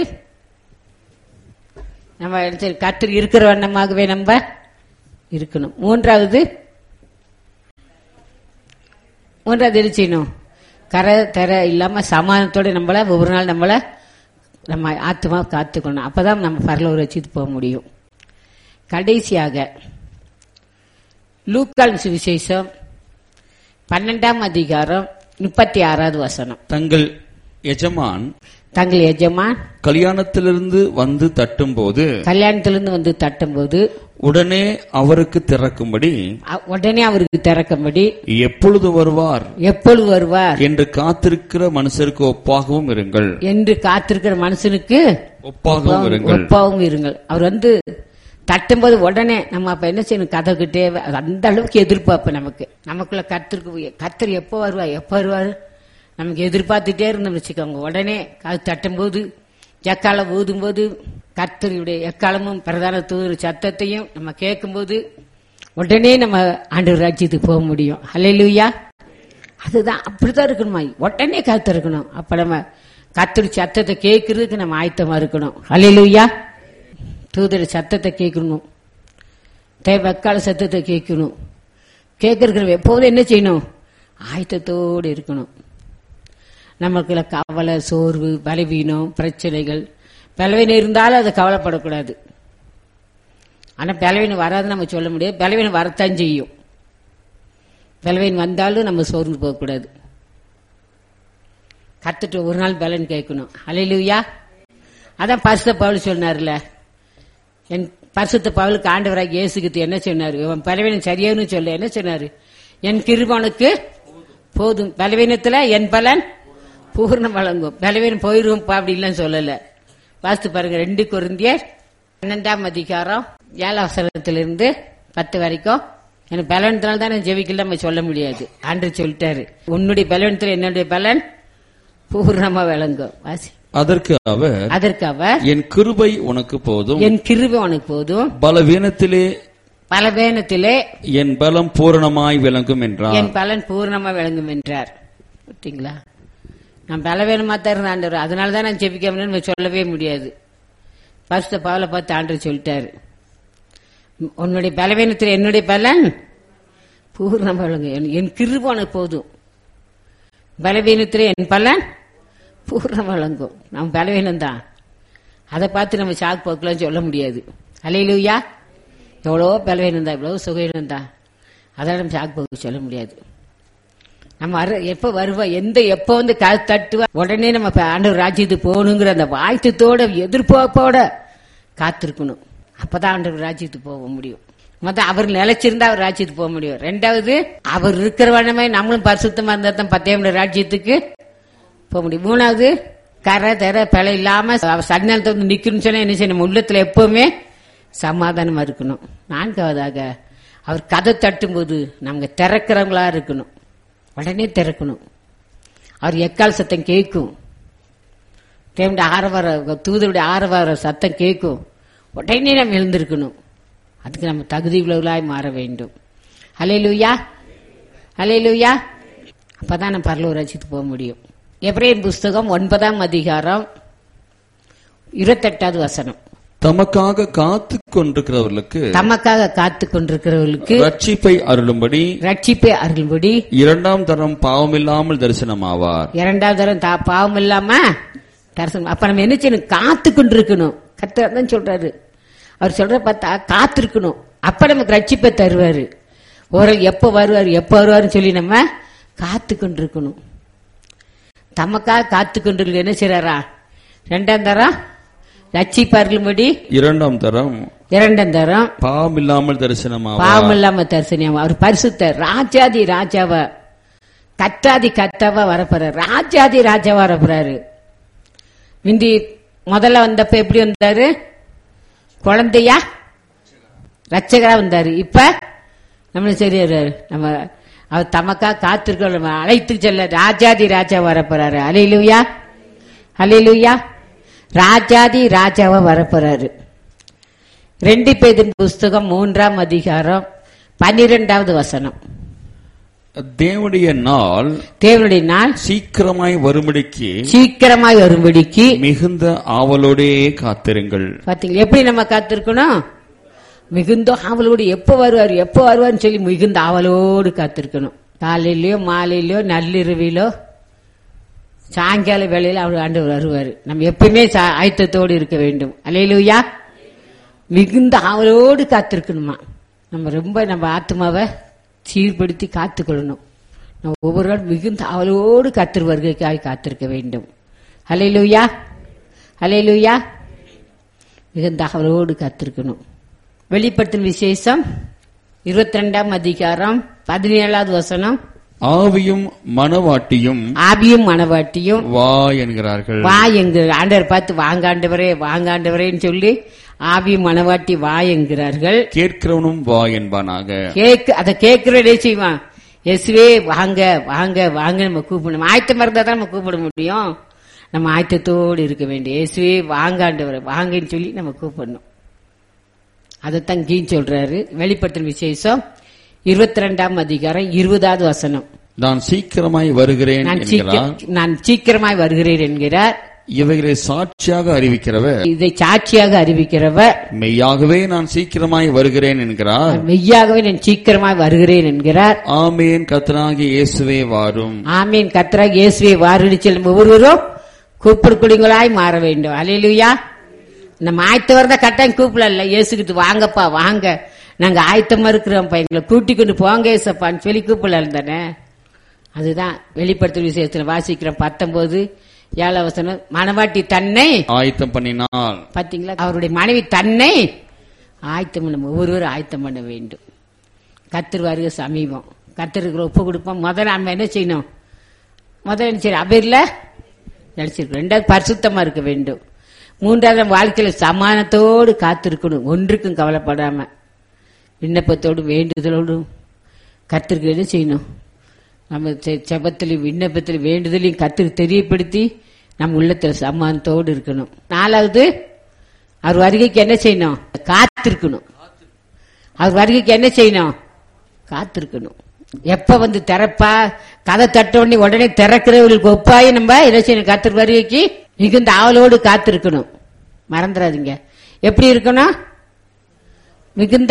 நம்ம சரி கர்த்தர் இருக்கிற வண்ணமாகவே நம்ம இருக்கணும். மூன்றாவது மூன்றாவது என்ன செய்யணும்? கரை தர இல்லாம சமாதானத்தோட நம்மள ஒவ்வொரு நாள் நம்மள நம்ம ஆத்மா காத்துக்கணும். அப்பதான் நம்ம பரலோக ராஜ்யத்துக்கு போக முடியும். கடைசியாக லூக்கால் சுவிசேஷம் பன்னெண்டாம் அதிகாரம் முப்பத்தி ஆறாவது வசனம். தங்கள் எஜமான் தங்கள் எஜமான் கல்யாணத்திலிருந்து வந்து தட்டும் போது கல்யாணத்திலிருந்து வந்து தட்டும் போது உடனே அவருக்கு திறக்கும்படி உடனே அவருக்கு திறக்கும்படி எப்பொழுது வருவார் எப்பொழுது வருவார் என்று காத்திருக்கிற மனுஷருக்கு ஒப்பாகவும் இருங்கள் என்று காத்திருக்கிற மனுஷனுக்கு ஒப்பாகவும் இருங்கள் ஒப்பாகவும் இருங்கள். அவர் வந்து தட்டும்போது உடனே நம்ம அப்ப என்ன செய்யணும்? கதவுக்கிட்டே அந்த அளவுக்கு எதிர்பார்ப்பு நமக்கு நமக்குள்ள கத்திருக்கு. கத்தர் எப்போ வருவா எப்போ வருவாரு நமக்கு எதிர்பார்த்துட்டே இருந்தோம்னு வச்சுக்கோங்க. உடனே அது தட்டும்போது எக்காலம் ஊதும் போது கர்த்தருடைய எக்காலமும் பிரதான தூதர் சத்தத்தையும் நம்ம கேட்கும்போது உடனே நம்ம ஆண்டவர் ராஜ்யத்துக்கு போக முடியும். ஹல்லேலூயா. அதுதான் அப்படித்தான் இருக்கணுமா? உடனே காத்து இருக்கணும். அப்ப நம்ம கர்த்தர் சத்தத்தை கேட்கறதுக்கு நம்ம ஆயத்தமா இருக்கணும். ஹல்லேலூயா. தூதர் சத்தத்தை கேட்கணும். தேவ எக்கால சத்தத்தை கேட்கணும். கேட்கறதுக்கு எப்போதும் என்ன செய்யணும்? ஆயத்தத்தோடு இருக்கணும். நமக்குள்ள கவலை, சோர்வு, பலவீனம், பிரச்சனைகள் பலவீனம் இருந்தாலும் அதை கவலைப்படக்கூடாது. ஆனா பலவீனம் வராது நம்ம சொல்ல முடியாது. பலவீனம் வரத்தான் செய்யும். பலவீனம் வந்தாலும் நம்ம சோர்ந்து போகக்கூடாது. கத்துட்டு ஒரு நாள் பலன் கேட்கணும். ஹல்லேலூயா. அதான் பரிசுத்த பவுல் சொன்னார்ல, என் பரிசுத்த பவுலுக்கு ஆண்டவராக இயேசுக்கு என்ன சொன்னாரு? இவன் பலவீனம் சரியானு சொல்ல என்ன சொன்னாரு? என் கிருபனுக்கு போதும், பலவீனத்துல என் பலன் பூர்ணம் வழங்கும். பலவீனம் போயிருவோம் அப்படி இல்லைன்னு சொல்லல. வாசித்து பாருங்க. ரெண்டு கொரிந்தியர் பன்னெண்டாம் அதிகாரம் ஏழாம் வசனத்திலிருந்து பத்து வரைக்கும். எனக்கு பலவீனத்தினால தான் நான் ஜெபிக்கல நம்ம சொல்ல முடியாது. ஆண்டவர் சொல்லிட்டாரு, உன்னுடைய பலவீனத்துல என்னுடைய பலன் பூர்ணமா விளங்கும். வாசி. அதற்கு அவர் அதற்கு அவர் என் கிருபை உனக்கு போதும், என் கிருபை உனக்கு போதும், பலவீனத்திலே பலவீனத்திலே என் பலம் பூரணமாய் விளங்கும் என்றார். என் பலன் பூர்ணமா விளங்கும் என்றார். பார்த்தீங்களா? நான் பலவீனமா தான் இருந்த ஆண்டவர், அதனாலதான் நான் ஜெபிக்க சொல்லவே முடியாது. பரிசுத்த பவுலை பார்த்து ஆண்டவர் சொல்லிட்டாரு, உன்னுடைய பலவீனத்தில் என்னுடைய பலன் பூர்ணமா விளங்கும். என் கிருபை உனக்கு போதும், பலவீனத்தில் என் பலன் பூர்ணமா விளங்கும். நம்ம பலவீனம் தான், அதை பார்த்து நம்ம சாக்கு போக்கலாம் சொல்ல முடியாது. ஹல்லேலூயா. எவ்வளோ பலவீனம் தான், எவ்வளவு சுகவீனம் தான், அதெல்லாம் நம்ம சாக்கு போக்கு சொல்ல முடியாது. நம்ம எப்ப வருவா, எந்த எப்ப வந்து காது தட்டுவா உடனே நம்ம ஆண்டவர் ராஜ்யத்துக்கு போகணுங்கிற அந்த வாய்த்தத்தோட எதிர்பார்ப்போட காத்திருக்கணும். அப்பதான் ஆண்டவர் ராஜ்யத்துக்கு போக முடியும். மொத்தம் அவர் நிலைச்சிருந்தா அவர் ராஜ்யத்துக்கு போக முடியும். ரெண்டாவது, அவர் இருக்கிற வண்ணமே நம்மளும் பரிசுத்தமா இருந்தா தான் பத்தேவன ராஜ்யத்துக்கு போக முடியும். மூணாவது, கரை தர பிழை இல்லாம சன்னிதானத்தை வந்து நிக்கணும்னு சொன்னா என்ன செய்யணும்? உள்ளத்துல எப்பவுமே சமாதானமா இருக்கணும். நான்காவதாக, அவர் கதை தட்டும் போது நமக்கு திறக்கிறவங்களா இருக்கணும். உடனே திறக்கணும். அவர் எக்கால் சத்தம் கேட்கும், தேவனுடைய ஆரவார தூதருடைய ஆரவார சத்தம் கேட்கும். உடனே நம்ம எழுந்திருக்கணும். அதுக்கு நம்ம தகுதி உள்ளவர்களாய் மாற வேண்டும். ஹல்லேலூயா. ஹல்லேலூயா. அப்பதான் நம்ம பரலோக ராஜ்யத்துக்கு போக முடியும். எபிரேயர் புஸ்தகம் ஒன்பதாம் அதிகாரம் இருபத்தெட்டாவது வசனம். தமக்காக காத்து கொண்டிருக்கிறவர்களுக்கு தமக்காக காத்து கொண்டிருக்கிறவர்களுக்கு ரட்சிப்பை அருளும்படி ரட்சிப்பை அருளும்படி இரண்டாம் தரம் பாவமில்லாமல் தரிசனமாவார். இரண்டாவது தரம் பாவம் இல்லாம தரிசனம். அப்ப நம்ம என்ன செய்யணும்? காத்து கொண்டிருக்கணும். கர்த்தர் தான் சொல்றாரு. அவர் சொல்ற பார்த்தா காத்திருக்கணும். அப்ப நமக்கு ரட்சிப்பை தருவாரு. ஒரு எப்ப வருவாரு எப்ப வருவாருன்னு சொல்லி நம்ம காத்து கொண்டிருக்கணும். தமக்காக காத்து கொண்டிருக்க என்ன செய்யறாரா? இரண்டாம் தரம் ரட்சிப்பார்களும்படி இரண்டாம் தரம் இரண்டாம் தரம் பாவம் இல்லாமல் தரிசனமாவார். பாவம் இல்லாம தரிசனம். அவர் பரிசுத்தர், ராஜாதி ராஜாவா, கத்தாதி கத்தாவா வரப்போறாரு. ராஜாதி ராஜாவா வரப்போறாரு. முந்தி முதல்ல வந்தப்ப எப்படி வந்தாரு? குழந்தையா ரட்சகரா வந்தாரு. இப்ப நம்மளும் சரியாரு. நம்ம அவர் தமக்கா காத்திருக்க நம்ம அழைத்து செல்ல ராஜாதி ராஜா வரப்போறாரு. அல்லேலூயா, அல்லேலூயா. ராஜாதி ராஜாவா வரப்போறாரு. ரெண்டு பேதின் புஸ்தகம் மூன்றாம் அதிகாரம் பன்னிரெண்டாவது வசனம். தேவனுடைய நாள் தேவனுடைய நாள் சீக்கிரமாய் வரும்படிக்கு சீக்கிரமாய் வரும்படிக்கு மிகுந்த ஆவலோடே காத்திருங்கள். பாத்தீங்களா எப்படி நம்ம காத்திருக்கணும்? மிகுந்த ஆவலோடு. எப்ப வருவார் எப்ப வருவார்னு சொல்லி மிகுந்த ஆவலோடு காத்திருக்கணும். காலையிலயோ மாலையிலயோ நள்ளிரவிலோ சாயங்கால வேளையில அவர் ஆண்டவர் வருவாரு. நம்ம எப்பயுமே ஆயத்தத்தோடு இருக்க வேண்டும். அல்லேலூயா. மிகுந்த ஆவலோடு காத்திருக்கணுமா. நம்ம ரொம்ப நம்ம ஆத்மாவை சீர்படுத்தி காத்துக்கொள்ளணும். நம்ம ஒவ்வொரு நாள் மிகுந்த ஆவலோடு கர்த்தர் வருகைக்காக காத்திருக்க வேண்டும். அல்லேலூயா, அல்லேலூயா. மிகுந்த ஆவலோடு காத்திருக்கணும். வெளிப்படுத்தும் விசேஷம் இருபத்தி ரெண்டாம் அதிகாரம் பதினேழாவது வசனம். ஆவியும் மனவாட்டியும் ஆவியும் மனவாட்டியும் வா என்கிறார்கள். வா என்கிற ஆண்டவர் பார்த்து வாங்காண்டவரே வாங்காண்டவரேன்னு சொல்லி ஆவியும் மனவாட்டி வா என்கிறார்கள். கேட்கிறவனும் வா என்பானாக. கேக்கு அதை கேட்கிறதே செய்வான். இயேசுவே வாங்க வாங்க வாங்க நம்ம கூப்பிடணும். ஆயத்தம் இருந்தா தான் நம்ம கூப்பிட முடியும். நம்ம ஆயத்தத்தோடு இருக்க வேண்டிய இயேசுவே வாங்காண்டவரை வாங்கன்னு சொல்லி நம்ம கூப்பிடணும். அதைத்தான் கீழ் சொல்றாரு. வெளிப்படுத்தும் விசேஷம் இருபத்தி ரெண்டாம் அதிகாரம் இருபதாவது வசனம். நான் சீக்கிரமாய் வருகிறேன் நான் சீக்கிரமாய் வருகிறேன் என்கிறார். இவைகளை சாட்சியாக அறிவிக்கிறவர் இதை சாட்சியாக அறிவிக்கிறவர் மெய்யாகவே நான் சீக்கிரமாய் வருகிறேன் என்கிறார். மெய்யாகவே நான் சீக்கிரமாய் வருகிறேன் என்கிறார். ஆமேன். கர்த்தராகிய இயேசுவே வாரும். ஆமேன். கர்த்தராகிய இயேசுவே வாருன்னு சொல்லும் ஒவ்வொருவரும் கூப்பிடுக்குடிங்களாய் மாற வேண்டும். அல்லேலூயா. நம்ம ஆயத்தம் தான் கட்டாயம் கூப்பிடல. இயேசுக்கு வாங்கப்பா வாங்க, நாங்க ஆயத்தமா இருக்கிறோம்ப்பா, எங்களை கூட்டி கொண்டு போங்க ஏசப்பான்னு சொல்லி கூப்பிடல தானே. அதுதான் வெளிப்படுத்தும் விசேஷத்துல வாசிக்கிறோம். பத்தொன்பது ஏழாவது வசனம். மனவாட்டி தன்னை ஆயத்தம் பண்ணினாள். பாத்தீங்களா? அவருடைய மனைவி தன்னை ஆயத்தம் பண்ண ஒவ்வொருவரும் ஆயத்தம் பண்ண வேண்டும். கர்த்தர் வருகை சமீபம். கர்த்தருக்கு ஒப்பு கொடுப்போம். முதல்ல நம்ம என்ன செய்யணும்? முதல்ல என்ன செய்யணும்? அபேர்ல நினைச்சிருக்கோம். ரெண்டாவது பரிசுத்தமா இருக்க வேண்டும். மூன்றாவது வாழ்க்கையில சமானத்தோடு காத்திருக்கணும். ஒன்றுக்கும் கவலைப்படாம விண்ணப்பத்தோடு வேண்டுதலோடும் கர்த்தருக்கு என்ன செய்யணும்? நம்ம செபத்திலையும் விண்ணப்பத்திலையும் வேண்டுதலையும் கர்த்தருக்கு தெரியப்படுத்தி நம்ம உள்ளத்துல சமானத்தோடு இருக்கணும். நாலாவது அவர் வருகைக்கு என்ன செய்யணும்? காத்திருக்கணும். அவர் வருகைக்கு என்ன செய்யணும்? காத்திருக்கணும். எப்ப வந்து திறப்பா கதை தட்ட உடனே உடனே திறக்கிறவர்களுக்கு ஒப்பாய் நம்ம என்ன செய்யணும்? கர்த்தர் வருகைக்கு மிகுந்த ஆவலோடு காத்திருக்கணும். மறந்துடாதீங்க. எப்படி இருக்கணும்? மிகுந்த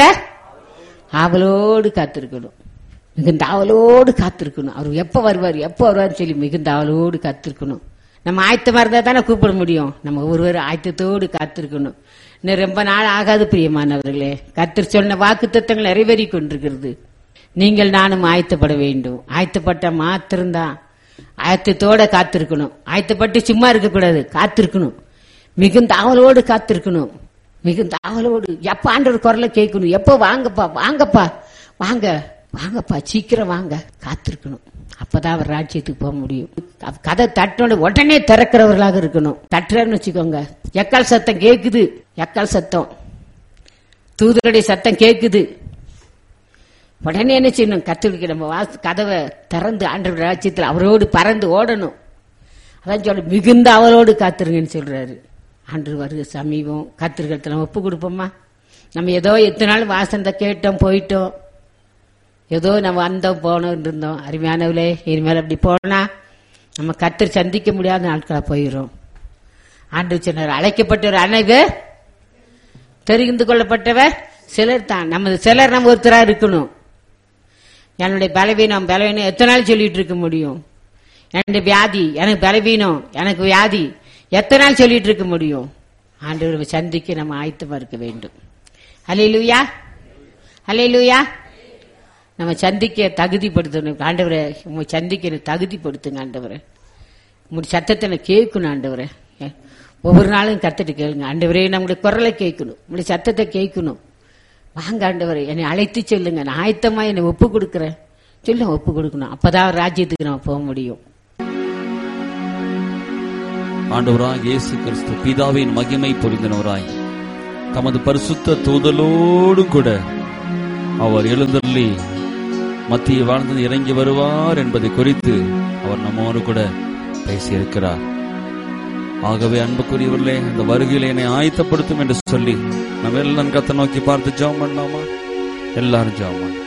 ஆவலோடு காத்திருக்கணும். மிகுந்த ஆவலோடு காத்திருக்கணும். அவர் எப்ப வருவார் எப்ப வருவார் சொல்லி மிகுந்த ஆவலோடு காத்திருக்கணும். நம்ம ஆயத்தமா இருந்தா தானே கூப்பிட முடியும். நம்ம ஒருவர் ஆயத்தத்தோடு காத்திருக்கணும். இன்னும் ரொம்ப நாள் ஆகாது பிரியமானவர்களே. கர்த்தர் சொன்ன வாக்கு தத்தங்கள் நிறைவேறி கொண்டிருக்கிறது. நீங்கள் நானும் ஆயத்தப்பட வேண்டும். ஆயத்தப்பட்ட மாத்திரம்தான். ஆயத்தத்தோட காத்திருக்கணும். ஆயத்தப்பட்டு சும்மா இருக்கக்கூடாது, காத்திருக்கணும். மிகுந்த ஆவலோடு காத்திருக்கணும். மிகுந்த ஆவலோடு எப்ப ஆண்டவர் குரலை கேட்கணும். எப்ப வாங்கப்பா வாங்கப்பா வாங்க வாங்கப்பா சீக்கிரம் வாங்க காத்திருக்கணும். அப்பதான் அவர் ராஜ்யத்துக்கு போக முடியும். கதை தட்டோட உடனே திறக்கிறவர்களாக இருக்கணும். தட்டுறன்னு வச்சுக்கோங்க, எக்கால் சத்தம் கேக்குது, எக்கால் சத்தம் தூதருடைய சத்தம் கேக்குது, உடனே என்ன செய்யணும்? கத்தோலிக்க நம்ம வாச கதவை திறந்து ஆண்டவர் ராஜ்யத்தில் அவரோடு பறந்து ஓடணும். அதான் சொல்ல மிகுந்த அவரோடு காத்திருங்கன்னு சொல்றாரு. ஆண்டு வருக சமீபம். கத்திருக்கிறத நம்ம ஒப்பு கொடுப்போமா? நம்ம ஏதோ எத்தனை நாள் வாசனை கேட்டோம் போயிட்டோம், ஏதோ நம்ம வந்தோம் போனோம் இருந்தோம். அருமையானவளே, இனிமேல் அப்படி போனா நம்ம கர்த்தர் சந்திக்க முடியாத நாட்களா போயிடும். ஆண்டவர் சொன்னார், அழைக்கப்பட்டவர் அனைவர் தெரிந்து கொள்ளப்பட்டவர் சிலர் தான். நமது சிலர் நம்ம ஒருத்தரா இருக்கணும். என்னுடைய பலவீனம் பலவீனம் எத்தனை நாள் சொல்லிட்டு இருக்க முடியும்? என்னுடைய வியாதி எனக்கு பலவீனம் எனக்கு வியாதி எத்தனை நாள் சொல்லிட்டு இருக்க முடியும்? ஆண்டவரை சந்திக்க நம்ம ஆயத்தமா இருக்க வேண்டும். அல்லேலூயா, அல்லேலூயா. நம்ம சந்திக்க தகுதிப்படுத்தணும். ஆண்டவரை உங்க சந்திக்க தகுதிப்படுத்துங்க. ஆண்டவரை உங்களுடைய சத்தத்தை கேட்கணும். ஆண்டவரை ஒவ்வொரு நாளும் கத்துட்டு கேளுங்க. ஆண்டவரே நம்முடைய குரலை கேட்கணும், உங்களுடைய சத்தத்தை கேட்கணும். வாங்க ஆண்டவரே, என்னை அழைத்து சொல்லுங்க, நான் ஆயத்தமா என்னை ஒப்பு கொடுக்குறேன் சொல்ல ஒப்பு கொடுக்கணும். அப்பதான் ராஜ்யத்துக்கு நம்ம போக முடியும். ஆண்டவராய் இயேசு கிறிஸ்து பிதாவின் மகிமை பொருந்தினவராய் தமது பரிசுத்த தூதலோடு கூட அவர் எழுந்தருளி மத்திய வாழ்ந்து இறங்கி வருவார் என்பதை குறித்து அவர் நம்மோடு கூட பேசியிருக்கிறார். ஆகவே அன்புக்குரியவர்களே, இந்த வருகையில என்னை ஆயத்தப்படுத்தும் என்று சொல்லி நம்ம எல்லாம் கர்த்தரை நோக்கி பார்த்து ஜெபம் பண்ணலாமா? எல்லாரும் ஜெபம் பண்ணலாம்.